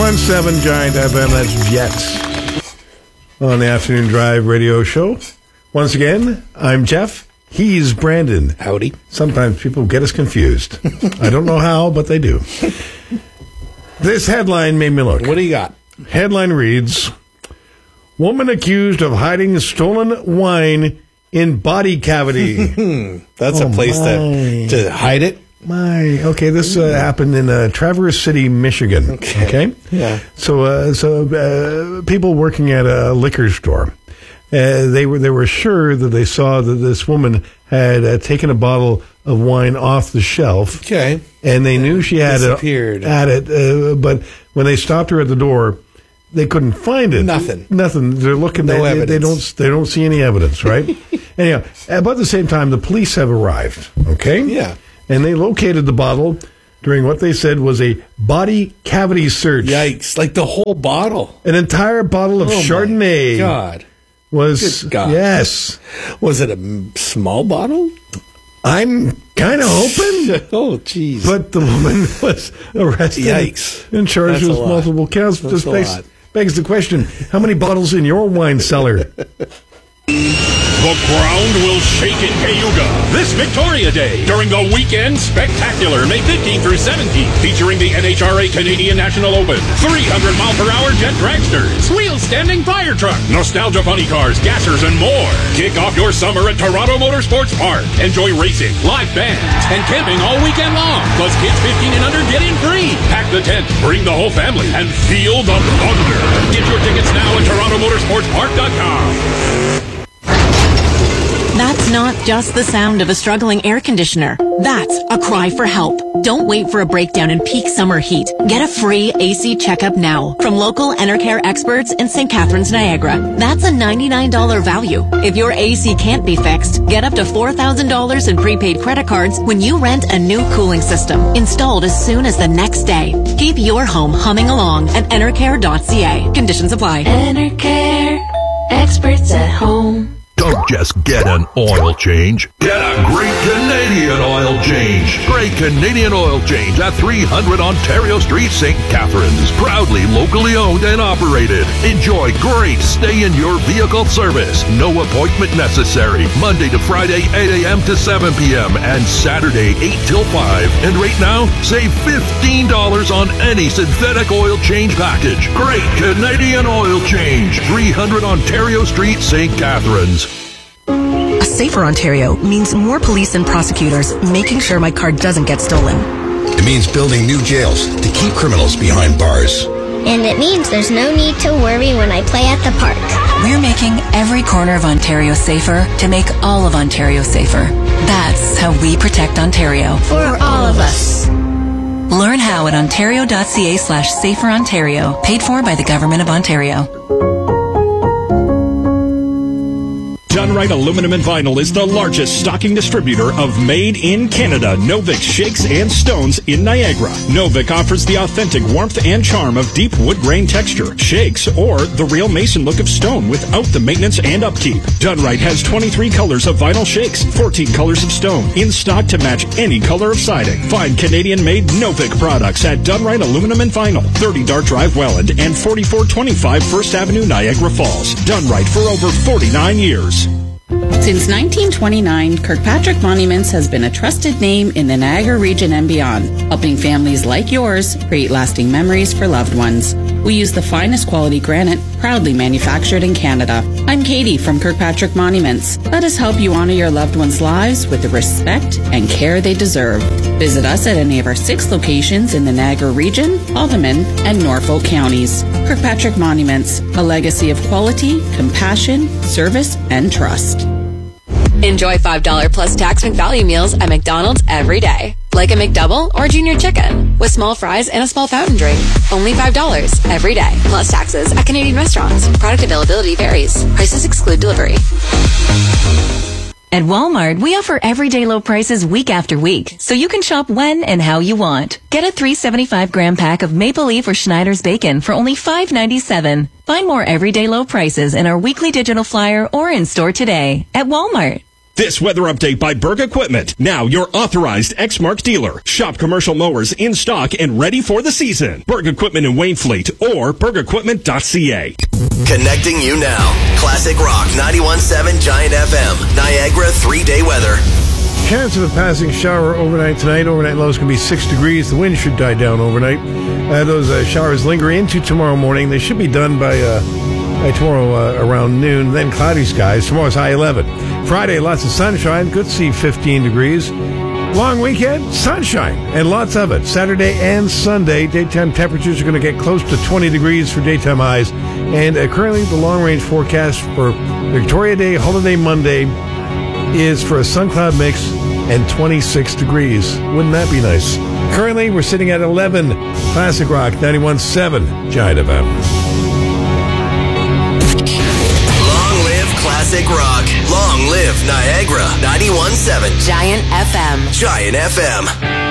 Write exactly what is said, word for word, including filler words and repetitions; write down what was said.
one seven Giant F M, that's Jets. On the Afternoon Drive radio show. Once again, I'm Jeff. He's Brandon. Howdy. Sometimes people get us confused. I don't know how, but they do. This headline made me look. What do you got? Headline reads, woman accused of hiding stolen wine in body cavity. That's oh a place to, to hide it. My, okay, this uh, happened in uh, Traverse City, Michigan. Okay. okay? Yeah. So, uh, so uh, people working at a liquor store, uh, they were they were sure that they saw that this woman had uh, taken a bottle of wine off the shelf. Okay. And they knew she had disappeared. it, had it, uh, but when they stopped her at the door, they couldn't find it. Nothing. Nothing. They're looking. No they, evidence. They don't. They don't see any evidence. Right. Anyhow, about the same time, the police have arrived. Okay. Yeah. And they located the bottle during what they said was a body cavity search. Yikes! Like the whole bottle. An entire bottle of oh Chardonnay. My God. Was Good God. Yes. Was it a m- small bottle? I'm kind of hoping. Oh, jeez. But the woman was arrested. Yikes. And charged That's with a lot. multiple counts. That's Just a begs, lot. begs the question, how many bottles in your wine cellar? The ground will shake in Cayuga this Victoria Day during the Weekend Spectacular, May fifteenth through seventeenth, featuring the N H R A Canadian National Open, three hundred mile per hour jet dragsters, wheel-standing fire truck, nostalgia funny cars, gassers, and more. Kick off your summer at Toronto Motorsports Park. Enjoy racing, live bands, and camping all weekend long. Plus, kids fifteen and under get in free. Pack the tent, bring the whole family, and feel the thunder. Get your tickets now at toronto motorsports park dot com. That's not just the sound of a struggling air conditioner. That's a cry for help. Don't wait for a breakdown in peak summer heat. Get a free A C checkup now from local Enercare experts in Saint Catharines, Niagara. That's a ninety-nine dollars value. If your A C can't be fixed, get up to four thousand dollars in prepaid credit cards when you rent a new cooling system, installed as soon as the next day. Keep your home humming along at enercare dot c a. Conditions apply. Enercare, experts at home. Don't just get an oil change. Get a great Canadian oil change. Great Canadian oil change at three hundred Ontario Street, Saint Catharines. Proudly locally owned and operated. Enjoy great stay-in-your-vehicle service. No appointment necessary. Monday to Friday, eight a.m. to seven p.m. and Saturday, eight till five. And right now, save fifteen dollars on any synthetic oil change package. Great Canadian oil change. three hundred Ontario Street, Saint Catharines. A safer Ontario means more police and prosecutors making sure my car doesn't get stolen. It means building new jails to keep criminals behind bars. And it means there's no need to worry when I play at the park. We're making every corner of Ontario safer to make all of Ontario safer. That's how we protect Ontario. For all of us. Learn how at ontario dot c a slash safer Ontario. Paid for by the Government of Ontario. Dunright Aluminum and Vinyl is the largest stocking distributor of made-in-Canada Novik shakes and stones in Niagara. Novik offers the authentic warmth and charm of deep wood grain texture, shakes, or the real mason look of stone without the maintenance and upkeep. Dunright has twenty-three colors of vinyl shakes, fourteen colors of stone, in stock to match any color of siding. Find Canadian-made Novik products at Dunright Aluminum and Vinyl, thirty Dart Drive, Welland, and forty-four twenty-five First Avenue, Niagara Falls. Dunright for over forty-nine years. Since nineteen twenty-nine, Kirkpatrick Monuments has been a trusted name in the Niagara region and beyond, helping families like yours create lasting memories for loved ones. We use the finest quality granite, proudly manufactured in Canada. I'm Katie from Kirkpatrick Monuments. Let us help you honor your loved ones' lives with the respect and care they deserve. Visit us at any of our six locations in the Niagara region, Haldimand, and Norfolk counties. Kirkpatrick Monuments, a legacy of quality, compassion, service, and trust. Enjoy five dollars plus tax McValue meals at McDonald's every day. Like a McDouble or Junior Chicken with small fries and a small fountain drink. Only five dollars every day. Plus taxes at Canadian restaurants. Product availability varies. Prices exclude delivery. At Walmart, we offer everyday low prices week after week, so you can shop when and how you want. Get a three hundred seventy-five gram pack of Maple Leaf or Schneider's bacon for only five ninety-seven. Find more everyday low prices in our weekly digital flyer or in store today at Walmart. This weather update by Berg Equipment. Now your authorized Exmark dealer. Shop commercial mowers in stock and ready for the season. Berg Equipment in Waynfleet or berg equipment dot c a. Connecting you now. Classic Rock ninety-one point seven Giant F M. Niagara three-day weather. Chance of a passing shower overnight tonight. Overnight lows can be six degrees. The wind should die down overnight. Uh, those uh, showers linger into tomorrow morning. They should be done by, uh, by tomorrow uh, around noon. Then cloudy skies. Tomorrow's high eleven. Friday, lots of sunshine. Could see fifteen degrees. Long weekend, sunshine, and lots of it. Saturday and Sunday, daytime temperatures are going to get close to twenty degrees for daytime highs. And uh, currently, the long-range forecast for Victoria Day, Holiday Monday, is for a sun cloud mix and twenty-six degrees. Wouldn't that be nice? Currently, we're sitting at eleven. Classic Rock ninety-one point seven Giant F M. Long live Classic Rock. Long live Niagara ninety-one point seven Giant F M. Giant F M.